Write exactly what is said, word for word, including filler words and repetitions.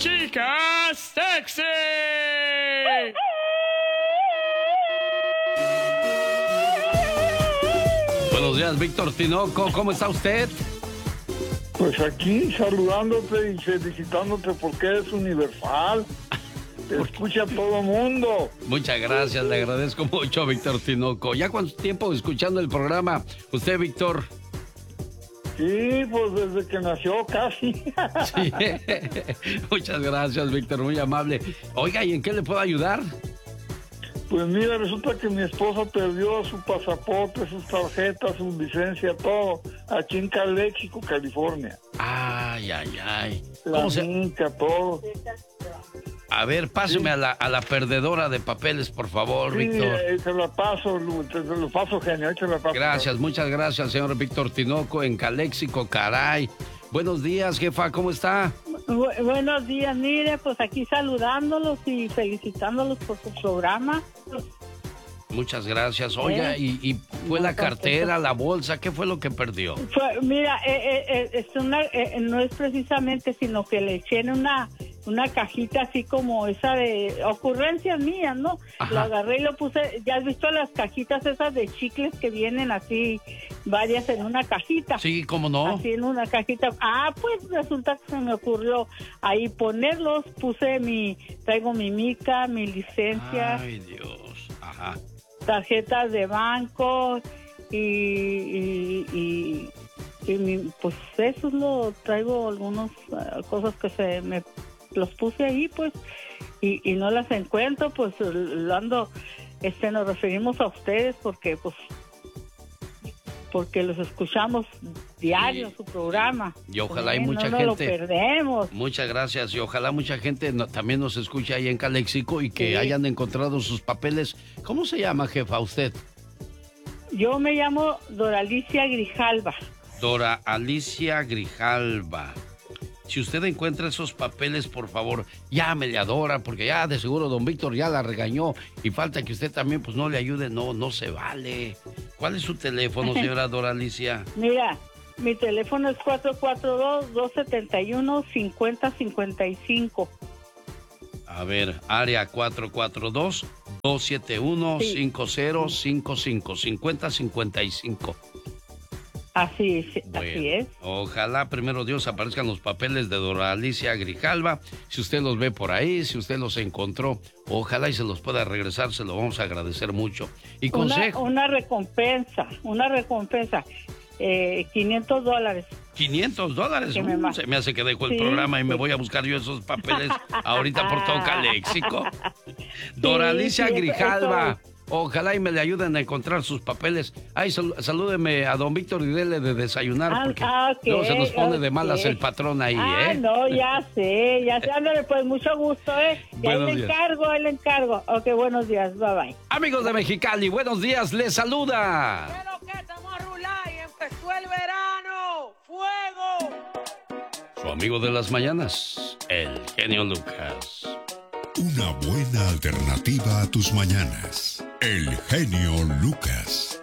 chicas sexy. Buenos días, Víctor Tinoco, ¿cómo está usted? Pues aquí saludándote y felicitándote porque eres universal. Te escucha todo mundo. Muchas gracias, le agradezco mucho, Víctor Tinoco. ¿Ya cuánto tiempo escuchando el programa usted, Víctor? Sí, pues desde que nació casi. Sí. Muchas gracias, Víctor, muy amable. Oiga, ¿y en qué le puedo ayudar? Pues mira, resulta que mi esposa perdió su pasaporte, sus tarjetas, su licencia, todo, aquí en Calexico, California. Ay, ay, ay. La ¿Cómo se...? minca, todo. A ver, páseme sí. a, la, a la perdedora de papeles, por favor, sí, Víctor. Eh, te la paso, te, te lo paso, genio, te la paso. Gracias, muchas gracias, señor Víctor Tinoco, en Calexico, caray. Buenos días, jefa, ¿cómo está? Bu- buenos días, mire, pues aquí saludándolos y felicitándolos por su programa. Muchas gracias. Oiga, ¿Eh? y, y fue no, la cartera, la bolsa, ¿qué fue lo que perdió? Fue, mira, eh, eh, es una, eh, no es precisamente, sino que le eché en una, una cajita así como esa de ocurrencias mías, ¿no? Ajá. Lo agarré y lo puse, ¿ya has visto las cajitas esas de chicles que vienen así, varias en una cajita? Sí, ¿cómo no? Así en una cajita. Ah, pues resulta que se me ocurrió ahí ponerlos, puse mi, traigo mi mica, mi licencia. Ay, Dios, ajá. Tarjetas de banco y, y, y, y mi, pues eso es lo, traigo algunas uh, cosas que se me los puse ahí pues y, y no las encuentro, pues ando, este nos referimos a ustedes porque pues porque los escuchamos diario en sí, su programa. Y ojalá hay ¿eh? mucha no, gente. No lo perdemos. Muchas gracias y ojalá mucha gente no, también nos escuche ahí en Calexico y que sí. hayan encontrado sus papeles. ¿Cómo se llama, jefa, usted? Yo me llamo Dora Alicia Grijalva. Dora Alicia Grijalva. Si usted encuentra esos papeles, por favor, llámele a Dora, porque ya de seguro don Víctor ya la regañó y falta que usted también pues no le ayude, no, no se vale. ¿Cuál es su teléfono, señora Dora Alicia? Mira, mi teléfono es cuatro cuatro dos, dos siete uno, cinco cero cinco cinco. A ver, área cuatro cuatro dos, dos siete uno, cinco cero cinco cinco, cinco cero cinco cinco. Así es, bueno, así es. Ojalá, primero Dios, aparezcan los papeles de Dora Alicia Grijalva. Si usted los ve por ahí, si usted los encontró, ojalá y se los pueda regresar, se lo vamos a agradecer mucho. Y consejo. Una, una recompensa, una recompensa, eh, quinientos dólares. ¿quinientos dólares? Uh, me se me hace que dejo el sí, programa y sí. me voy a buscar yo esos papeles ahorita por todo Calexico. Dora Alicia sí, Grijalva. Eso. Ojalá y me le ayuden a encontrar sus papeles. Ay, sal, salúdeme a don Víctor y dele de desayunar, ah, porque ah, okay, luego se nos pone okay. de malas el patrón ahí, ah, ¿eh? no, ya sé, ya sé. Ándale, pues, mucho gusto, ¿eh? Y ahí le encargo, ahí le encargo. Ok, buenos días, bye bye. Amigos de Mexicali, buenos días, les saluda. Pero que estamos a rular y empezó el verano. ¡Fuego! Su amigo de las mañanas, el genio Lucas. Una buena alternativa a tus mañanas. El genio Lucas.